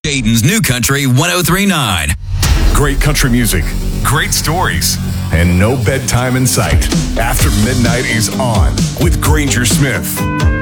Dayton's New Country 103.9. Great country music, great stories, and no bedtime in sight. After Midnight is on with Granger Smith.